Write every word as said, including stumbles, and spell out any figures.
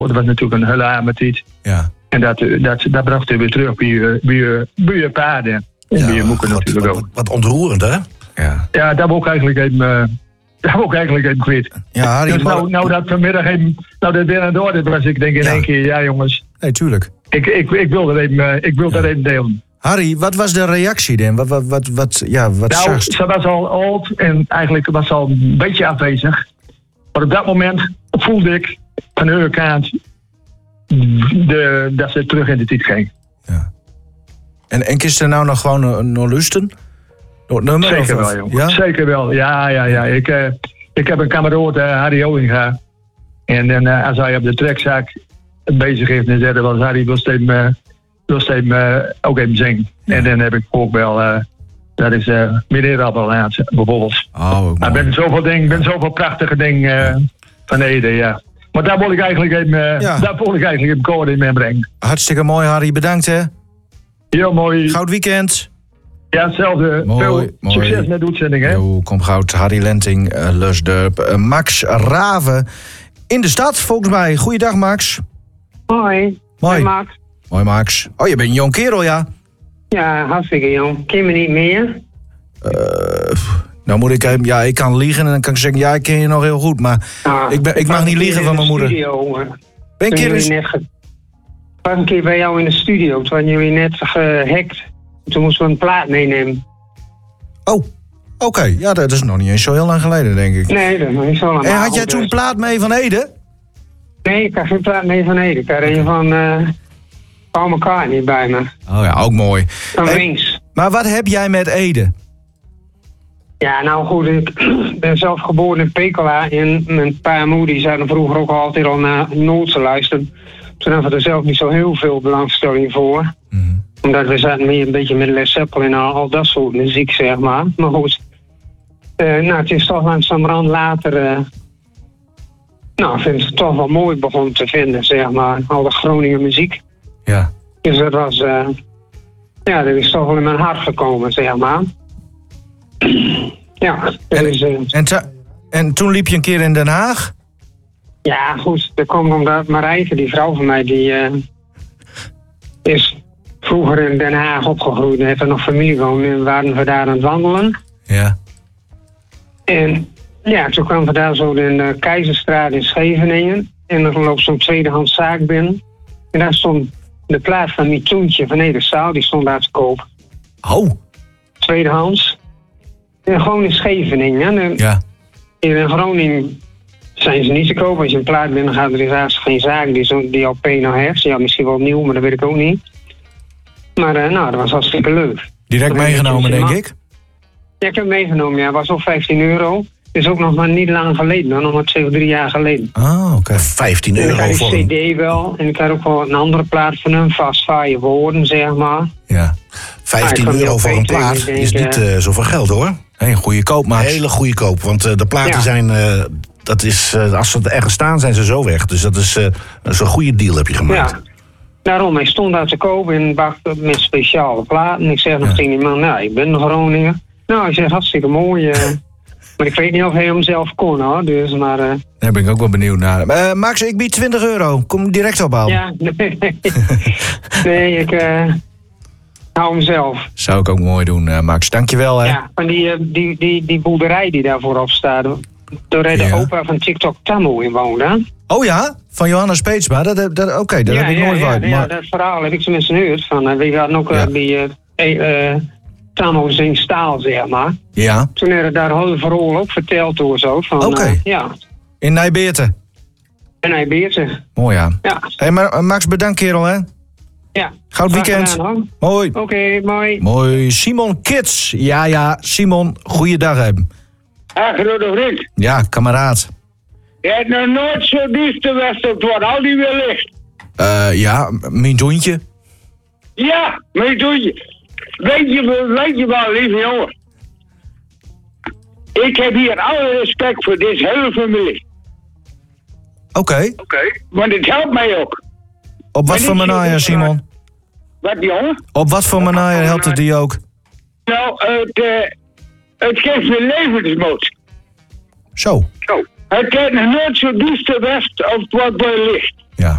Dat was natuurlijk een hele arme tijd. Ja. En dat, dat, dat bracht hij weer terug bij je, bij je, bij je paarden. En Ja, bij je moeken God, natuurlijk wat, ook. wat, wat ontroerend, hè? Ja, Ja, dat wil ik eigenlijk even, uh, dat wil ik eigenlijk even kwijt. ja Harry, Dus maar... nou, nou dat vanmiddag even, nou dat weer aan de orde was, ik denk in Ja. één keer, ja jongens, Nee, tuurlijk. ik, ik, ik wil dat even, uh, ik wil Ja. dat even delen. Harry, wat was de reactie dan? Wat, wat, wat, wat, ja, wat Nou, zacht? ze was al oud en eigenlijk was ze al een beetje afwezig. Maar op dat moment voelde ik van hun kant de, dat ze terug in de tijd ging. Ja. En, en kist er nou nog gewoon een nog lusten? Door het nummer? Zeker of, wel, jongen. Ja? Zeker wel. Ja, ja, ja. Ik, uh, ik heb een kameraad, uh, Harry Olinga. En, en uh, als hij op de trekzaak bezig is, dan zegt hij wel, Harry, wil je hem, uh, wil je hem uh, ook even zingen? Ja. En dan heb ik ook wel, uh, dat is uh, meneer Appelaat bijvoorbeeld. Oh, ook Er mooi. ben zoveel dingen, ben zoveel prachtige dingen uh, van Ede, ja. Maar daar wil ik eigenlijk even, uh, Ja. daar wil ik eigenlijk even koord in meebrengen. Hartstikke mooi, Harry. Bedankt, hè. Heel mooi. Goud weekend. Ja, hetzelfde. Mooi, Veel mooi. succes met de uitzending, hè. Jo, kom goud. Harry Lenting, uh, Lusdurp. Uh, Max Raven in de stad, volgens mij. Goeiedag, Max. Hoi. Mooi. Hey, Max. Mooi, Max. Oh, je bent een jong kerel, ja. Ja, hartstikke jong. Ken me niet meer? Uh, nou moet ik even... Ja, ik kan liegen en dan kan ik zeggen... Ja, ik ken je nog heel goed, maar... Ah, ik, ben, ik mag was niet een keer liegen in van de mijn moeder. Studio, uh, Ben ik toen keer jullie eens... net ge- Ik was een keer bij jou in de studio. Toen hadden jullie net gehackt. Toen moesten we een plaat meenemen. Oh, oké. Okay. Ja, dat is nog niet eens zo heel lang geleden, denk ik. Nee, dat is nog niet zo lang. En had Maar jij goed, toen dus- plaat mee van Ede? Nee, ik had geen plaat mee van Ede. Ik had een van uh, Paul McCartney bij me. Oh ja, ook mooi. Van Hey, Wings. maar wat heb jij met Ede? Ja, nou goed, ik ben zelf geboren in Pekela. En mijn pa en moeder die zaten vroeger ook altijd al naar Noord te luisteren. Toen hadden we er zelf niet zo heel veel belangstelling voor. Mm-hmm. Omdat we zaten meer een beetje met Led Zeppelin en al, al dat soort muziek, zeg maar. Maar goed, uh, nou, het is toch langzamerhand later... Uh, nou, ik vind het toch wel mooi begonnen te vinden, zeg maar. Al de Groninger muziek. Ja. Dus dat was... Uh, ja, dat is toch wel in mijn hart gekomen, zeg maar. Ja, En- dus, uh, En, ta- en toen liep je een keer in Den Haag? ja, goed, dat komt omdat Marijke, die vrouw van mij, die uh, is vroeger in Den Haag opgegroeid. En heeft er nog familie gewoond en waren we daar aan het wandelen. Ja. En ja, toen kwamen we daar zo in de Keizerstraat in Scheveningen. En dan loopt zo'n tweedehands zaak binnen. En daar stond de plaat van Mitoentje van Ede Staal, die stond daar te koop. Oh. Tweedehands. En gewoon in Scheveningen. En Ja. in Groningen zijn ze niet te koop. Als je een plaat binnen gaat, er is eigenlijk geen zaak die, zo, die L P nou heeft. Ja, misschien wel nieuw, maar dat weet ik ook niet. Maar uh, nou, dat was hartstikke leuk. Direct Dan meegenomen, heb je denk ma- ik. Ja, ik heb hem meegenomen. Ja, was ook vijftien euro. Dat is ook nog maar niet lang geleden, hoor. Nog maar twee of drie jaar geleden. Ah, oké. vijftien En ik euro had voor die een, cd wel. En ik had ook wel een andere plaat van hem. Vast je woorden, zeg maar. Ja. vijftien Ah, ik kan euro die voor ook een weten, plaat ik denk, is niet eh, uh, zoveel geld, hoor. Hey, een goede koop, Max. Hele goede koop, want uh, de platen Ja. zijn... Uh, dat is, uh, als ze ergens staan, zijn ze zo weg. Dus dat is, uh, dat is een goede deal heb je gemaakt. Ja. Daarom, hij stond daar te koop en bakte met speciale platen. Ik zeg nog Ja. tegen die man, nou, ik ben een Groninger. Nou, ik zeg, hartstikke mooi. Uh, maar ik weet niet of hij hem zelf kon, hoor. Dus, maar... Uh, Daar ben ik ook wel benieuwd naar. Uh, Max, ik bied twintig euro. Kom direct ophalen. ja, nee. nee, ik... Uh, hou hem zelf. Zou ik ook mooi doen, uh, Max. Dankjewel, hè. Ja, van die, uh, die, die, die boerderij die daar voorop staat. Daar reed de Ja. opa van TikTok Tammo in woonde, hè? Oh ja? Van Johannes Peetsma? Dat, dat, dat, Oké, dat ja, heb ik ja, nooit ja, gehoord. ja, Maar... dat verhaal heb ik tenminste gehoord. Van, uh, we hadden ook uh, Ja. die uh, uh, Tammo zingt staal, zeg maar. Ja, Toen hebben daar heel verhaal ook verteld door zo. Van, Oké. uh, ja, in Nijbeerten. en hij beert zich. Mooi, ja. Ja, Hey, maar, uh, Max, bedankt, kerel, hè. ja. Goud Graag weekend. gedaan, hoor. Mooi. Oké, mooi. Mooi. Simon Kids. Ja, ja. Simon, goeiedag, hè. Ah, grote vriend. Ja, kameraad. Je hebt nog nooit zo duister geweest op wat al die weer ligt. Uh, ja, m- mijn zoontje. Ja, maar doe je. Weet je, weet je wel, lieve jongen. Ik heb hier alle respect voor deze hele familie. Oké. Oké. Want het helpt mij ook. Op wat Maar voor niet zo manier, dat- Simon? Wat, jongen? Op wat voor manier helpt het die ook? Nou, het, uh, het geeft me levensmoed. Zo. Zo. Het heeft nog nooit zo duister geweest op wat er ligt.